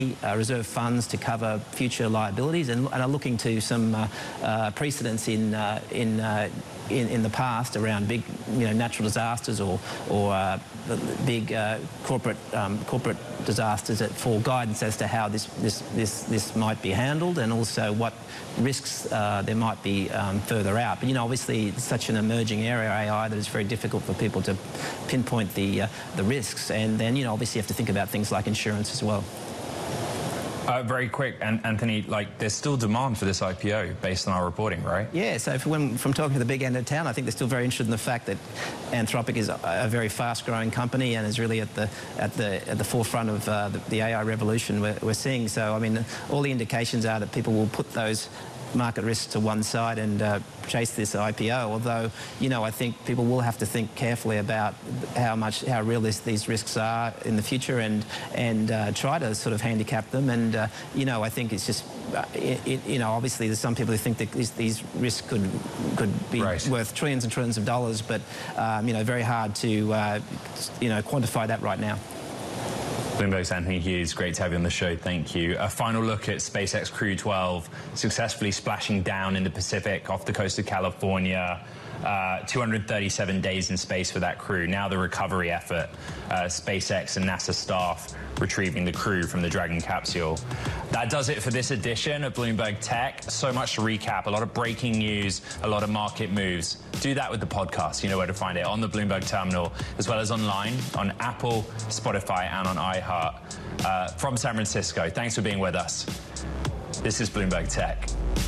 reserve funds to cover future liabilities, and are looking to some precedents in the past around big, natural disasters or big corporate disasters for guidance as to how this might be handled, and also what risks there might be further out. But obviously it's such an emerging area, AI, that it's very difficult for people to pinpoint the risks. And then obviously you have to think about things like insurance as well. Very quick, Anthony, there's still demand for this IPO based on our reporting, right? Yeah, so from talking to the big end of town, I think they're still very interested in the fact that Anthropic is a very fast-growing company and is really at the forefront of the AI revolution we're seeing. So, I mean, all the indications are that people will put those market risks to one side and chase this IPO, although, I think people will have to think carefully about how real these risks are in the future and try to sort of handicap them. And, I think it's just, obviously there's some people who think that these risks could be worth trillions and trillions of dollars, but, very hard to, quantify that right now. Bloomberg's Anthony Hughes, great to have you on the show. Thank you. A final look at SpaceX Crew 12 successfully splashing down in the Pacific off the coast of California. 237 days in space for that crew. Now the recovery effort, SpaceX and NASA staff retrieving the crew from the Dragon capsule. That does it for this edition of Bloomberg Tech. So much to recap, a lot of breaking news, a lot of market moves. Do that with the podcast. You know where to find it, on the Bloomberg terminal, as well as online on Apple, Spotify, and on iHeart. From San Francisco, thanks for being with us. This is Bloomberg Tech.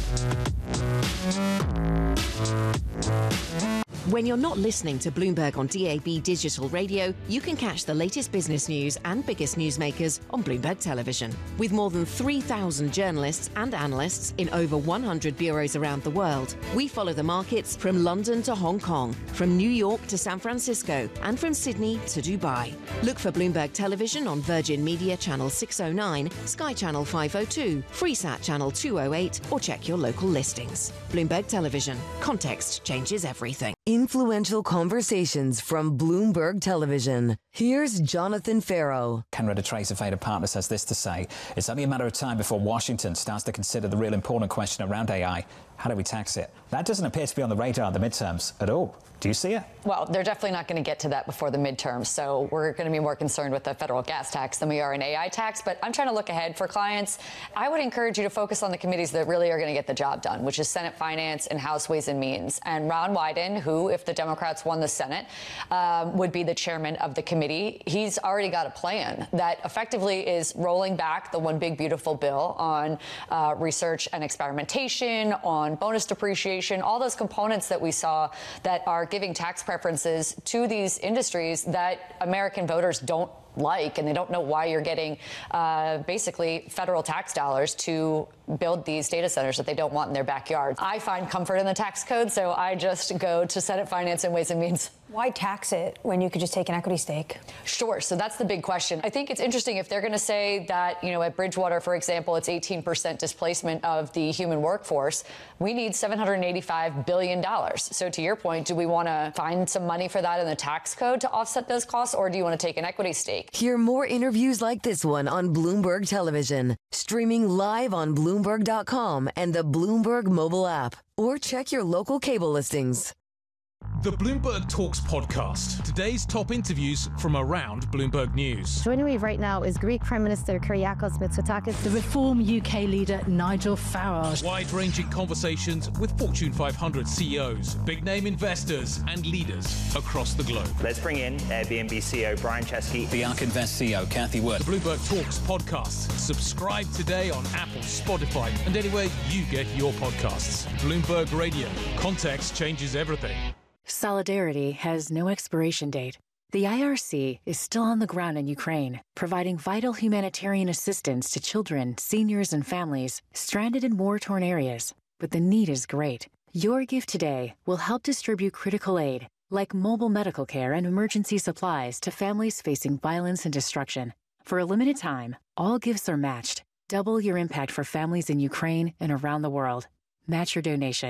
When you're not listening to Bloomberg on DAB digital radio, you can catch the latest business news and biggest newsmakers on Bloomberg Television. With more than 3,000 journalists and analysts in over 100 bureaus around the world, we follow the markets from London to Hong Kong, from New York to San Francisco, and from Sydney to Dubai. Look for Bloomberg Television on Virgin Media Channel 609, Sky Channel 502, Freesat Channel 208, or check your local listings. Bloomberg Television. Context changes everything. Influential conversations from Bloomberg Television. Here's Jonathan Farrow. Canada Tracer Vader Partners has this to say. It's only a matter of time before Washington starts to consider the real important question around AI. How do we tax it? That doesn't appear to be on the radar of the midterms at all. Do you see it? Well, they're definitely not going to get to that before the midterms. So we're going to be more concerned with the federal gas tax than we are an AI tax. But I'm trying to look ahead for clients. I would encourage you to focus on the committees that really are going to get the job done, which is Senate Finance and House Ways and Means. And Ron Wyden, who, if the Democrats won the Senate, would be the chairman of the committee. He's already got a plan that effectively is rolling back the One Big Beautiful Bill on research and experimentation, on bonus depreciation, all those components that we saw that are giving tax preferences to these industries that American voters don't like, and they don't know why you're getting basically federal tax dollars to build these data centers that they don't want in their backyard. I find comfort in the tax code, so I just go to Senate Finance and Ways and Means. Why tax it when you could just take an equity stake? Sure. So that's the big question. I think it's interesting if they're going to say that, at Bridgewater, for example, it's 18% displacement of the human workforce. We need $785 billion. So to your point, do we want to find some money for that in the tax code to offset those costs, or do you want to take an equity stake? Hear more interviews like this one on Bloomberg Television, streaming live on Bloomberg.com and the Bloomberg mobile app, or check your local cable listings. The Bloomberg Talks podcast. Today's top interviews from around Bloomberg News. Joining me right now is Greek Prime Minister Kyriakos Mitsotakis, the Reform UK leader Nigel Farage. Wide-ranging conversations with Fortune 500 CEOs, big-name investors and leaders across the globe. Let's bring in Airbnb CEO Brian Chesky. The Ark Invest CEO Kathy Wood. The Bloomberg Talks podcast. Subscribe today on Apple, Spotify, and anywhere you get your podcasts. Bloomberg Radio. Context changes everything. Solidarity has no expiration date. The IRC is still on the ground in Ukraine, providing vital humanitarian assistance to children, seniors, and families stranded in war-torn areas. But the need is great. Your gift today will help distribute critical aid, like mobile medical care and emergency supplies to families facing violence and destruction. For a limited time, all gifts are matched. Double your impact for families in Ukraine and around the world. Match your donation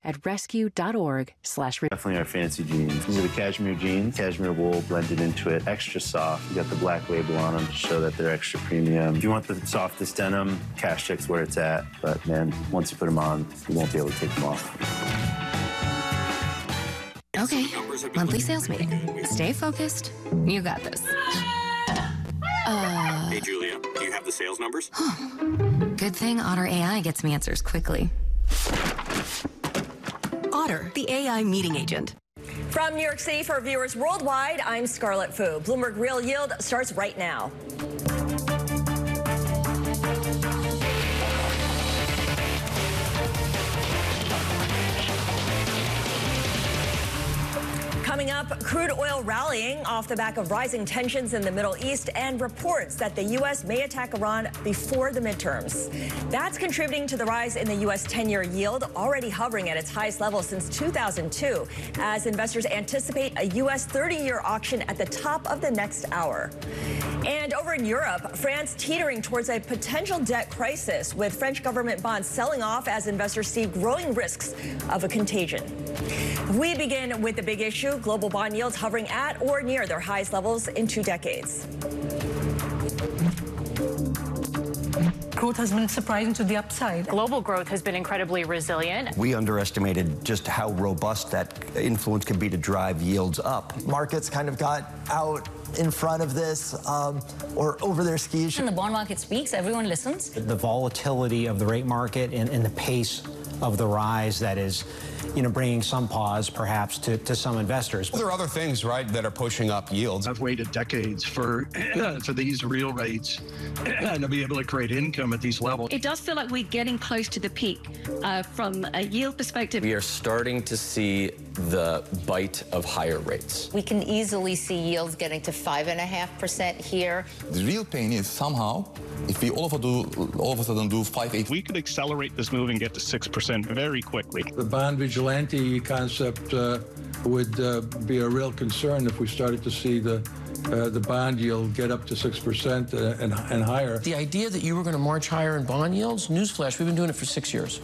at rescue.org/. Definitely our fancy jeans. These are the cashmere jeans, cashmere wool blended into it, extra soft. You got the black label on them to show that they're extra premium. If you want the softest denim, Cash Check's where it's at. But man, once you put them on, you won't be able to take them off. Okay, monthly sales meeting. Stay focused. You got this. Hey, Julia, do you have the sales numbers? Good thing Otter AI gets me answers quickly. Otter, the AI meeting agent. From New York City for viewers worldwide, I'm Scarlett Fu. Bloomberg Real Yield starts right now. Coming up, crude oil rallying off the back of rising tensions in the Middle East and reports that the U.S. may attack Iran before the midterms. That's contributing to the rise in the U.S. 10-year yield, already hovering at its highest level since 2002, as investors anticipate a U.S. 30-year auction at the top of the next hour. And over in Europe, France teetering towards a potential debt crisis, with French government bonds selling off as investors see growing risks of a contagion. We begin with the big issue, global bond yields hovering at or near their highest levels in 2 decades. Growth has been surprising to the upside. Global growth has been incredibly resilient. We underestimated just how robust that influence could be to drive yields up. Markets kind of got out in front of this or over their skis. When the bond market speaks, everyone listens. The volatility of the rate market and the pace of the rise that is, bringing some pause perhaps to some investors. Well, there are other things, right, that are pushing up yields. I've waited decades for these real rates to be able to create income at these levels. It does feel like we're getting close to the peak from a yield perspective. We are starting to see the bite of higher rates. We can easily see yields getting to 5.5% here. The real pain is somehow, if we all of a sudden do 5.8, we could accelerate this move and get to 6% very quickly. The bond vigilante concept would be a real concern if we started to see the bond yield get up to 6% and higher. The idea that you were going to march higher in bond yields, newsflash, we've been doing it for 6 years.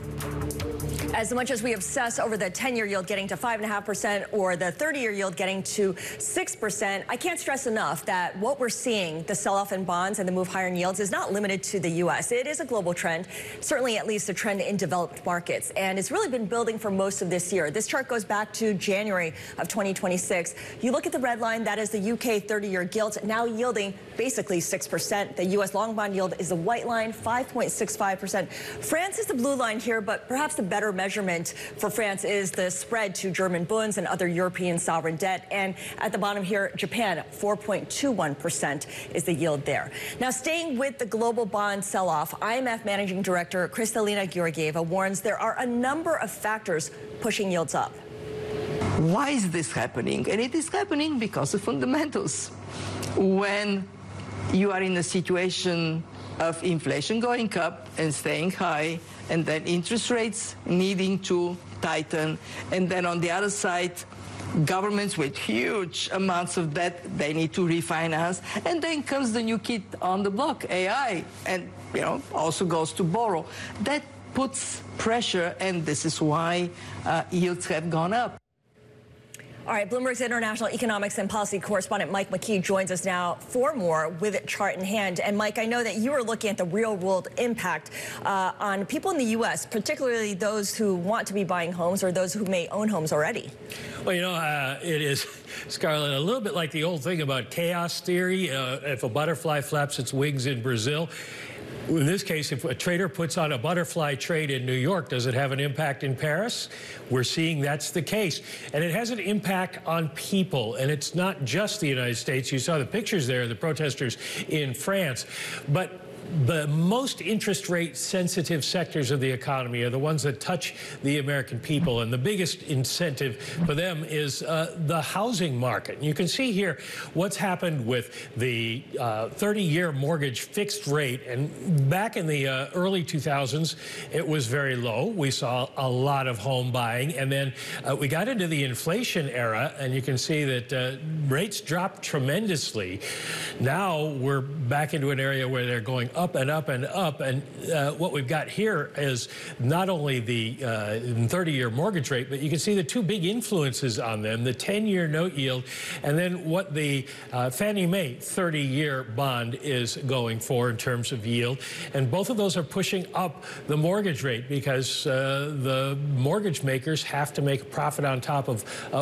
As much as we obsess over the 10-year yield getting to 5.5% or the 30-year yield getting to 6%, I can't stress enough that what we're seeing, the sell-off in bonds and the move higher in yields, is not limited to the U.S. It is a global trend, certainly at least a trend in developed markets, and it's really been building for most of this year. This chart goes back to January of 2026. You look at the red line, that is the UK 30-year gilt, now yielding basically 6%. The U.S. long bond yield is the white line, 5.65%. France is the blue line here, but perhaps the better measurement for France is the spread to German bunds and other European sovereign debt. And at the bottom here, Japan, 4.21% is the yield there. Now, staying with the global bond sell-off, IMF Managing Director Kristalina Georgieva warns there are a number of factors pushing yields up. Why is this happening? And it is happening because of fundamentals. When you are in a situation of inflation going up and staying high, and then interest rates needing to tighten, and then on the other side, governments with huge amounts of debt, they need to refinance, and then comes the new kid on the block, AI, and also goes to borrow. That puts pressure, and this is why yields have gone up. All right, Bloomberg's international economics and policy correspondent Mike McKee joins us now for more with a chart in hand. And Mike, I know that you are looking at the real-world impact on people in the U.S., particularly those who want to be buying homes or those who may own homes already. Well, it is, Scarlett, a little bit like the old thing about chaos theory. If a butterfly flaps its wings in Brazil, in this case, if a trader puts on a butterfly trade in New York, does it have an impact in Paris? We're seeing that's the case. And it has an impact on people. And it's not just the United States. You saw the pictures there, the protesters in France. But the most interest rate sensitive sectors of the economy are the ones that touch the American people, and the biggest incentive for them is the housing market. And you can see here what's happened with the 30-year mortgage fixed rate, and back in the early 2000s it was very low. We saw a lot of home buying, and then we got into the inflation era, and you can see that rates dropped tremendously. Now we're back into an area where they're going up up and up and up. And what we've got here is not only the 30-year mortgage rate, but you can see the two big influences on them, the 10-year note yield, and then what the Fannie Mae 30-year bond is going for in terms of yield. And both of those are pushing up the mortgage rate because the mortgage makers have to make a profit on top of